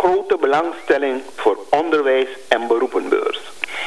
grote belangstelling voor onderwijs- en beroepenbeurs.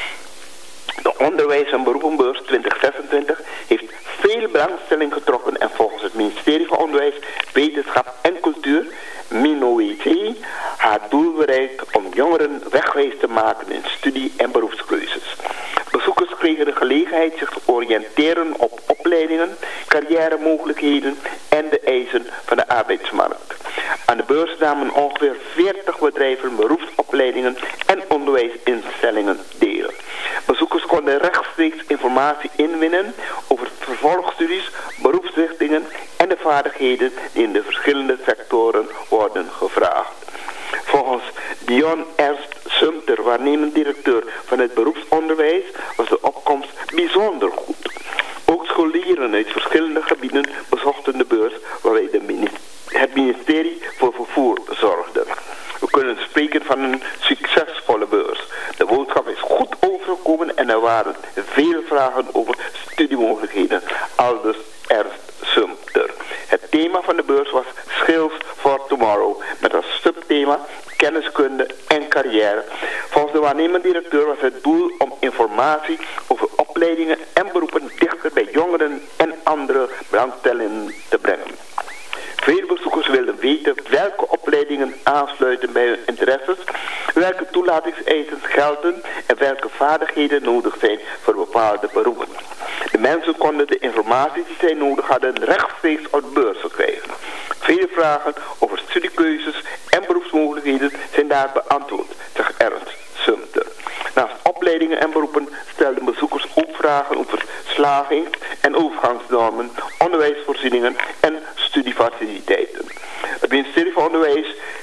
De onderwijs- en beroepenbeurs 2026 heeft veel belangstelling getrokken en volgens het ministerie van Onderwijs, Wetenschap en Cultuur, MINOWC, haar doel bereikt om jongeren wegwijs te maken in studie- en beroepskeuzes. Bezoekers kregen de gelegenheid zich te oriënteren op opleidingen, carrièremogelijkheden en de eisen van de arbeidsmarkt. Aan de beurs namen ongeveer 40 bedrijven beroepsopleidingen en onderwijsinstellingen deel. Bezoekers konden rechtstreeks informatie inwinnen over vervolgstudies, beroepsrichtingen en de vaardigheden die in de verschillende sectoren worden gevraagd. Volgens Dion Ernst Sumter, waarnemend directeur van het beroepsonderwijs, was de opkomst bijzonder goed. Ook scholieren uit verschillende gebieden bezochten de beurs waarbij het ministerie voor vervoer zorgde. We kunnen spreken van een succesvolle beurs. De boodschap is goed overgekomen en er waren veel vragen over studiemogelijkheden. Aldus Ernst Sumter. Het thema van de beurs was Skills for Tomorrow met als subthema kenniskunde en carrière. Volgens de waarnemend directeur was het doel om informatie over opleidingen en beroepen dichter bij jongeren en andere belangstellenden te brengen. Veel bezoekers wilden weten welke opleidingen aansluiten bij hun interesses, welke toelatingseisen gelden en welke vaardigheden nodig zijn voor bepaalde beroepen. De mensen konden de informatie die zij nodig hadden rechtstreeks op de beurs krijgen. Vele vragen over studiekeuzes en beroepsmogelijkheden zijn daar beantwoord, zegt Ernst Sumter. Naast opleidingen en beroepen stelden bezoekers ook vragen over slagings- en overgangsnormen, onderwijsvoorzieningen en studiefaciliteiten. Het ministerie van Onderwijs,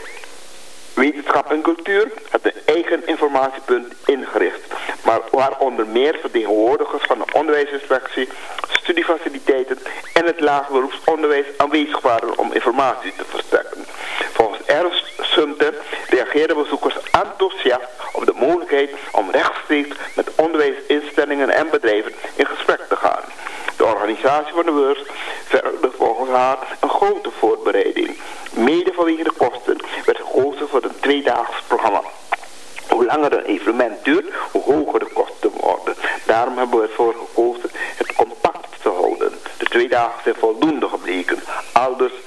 Wetenschap en Cultuur had een eigen informatiepunt ingericht, maar waar onder meer vertegenwoordigers van de onderwijsinspectie, studiefaciliteiten en het lager beroepsonderwijs aanwezig waren om informatie te verstrekken. Volgens Ernst Sumter reageerden bezoekers enthousiast op de mogelijkheid om rechtstreeks met onderwijsinstellingen en bedrijven in gesprek te gaan. De organisatie van de beurs verder volgens haar een grote voorbereiding. Mede vanwege de kosten werd gekozen voor een tweedaags programma. Hoe langer een evenement duurt, hoe hoger de kosten worden. Daarom hebben we ervoor gekozen het compact te houden. De 2 dagen zijn voldoende gebleken. Aldus